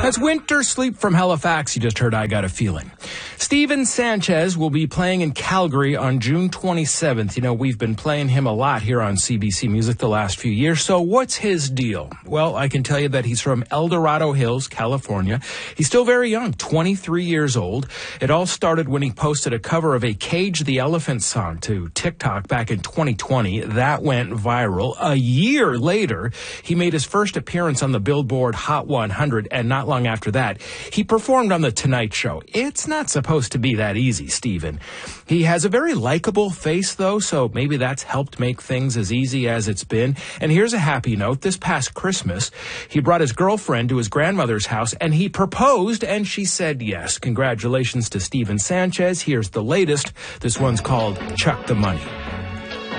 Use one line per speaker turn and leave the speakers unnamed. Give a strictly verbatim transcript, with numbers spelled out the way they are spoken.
That's Winter Sleep from Halifax. You just heard I Got a Feeling. Steven Sanchez will be playing in Calgary on June twenty-seventh. You know, we've been playing him a lot here on C B C Music the last few years. So what's his deal? Well, I can tell you that he's from El Dorado Hills, California. He's still very young, twenty-three years old. It all started when he posted a cover of a Cage the Elephant song to TikTok back in twenty twenty. That went viral. A year later, he made his first appearance on the Billboard Hot one hundred, and not long after that, he performed on The Tonight Show. It's not supposed to be that easy, Steven. He has a very likable face, though, so maybe that's helped make things as easy as it's been. And here's a happy note. This past Christmas, he brought his girlfriend to his grandmother's house, and he proposed, and she said yes. Congratulations to Steven Sanchez. Here's the latest. This one's called Chuck the Money.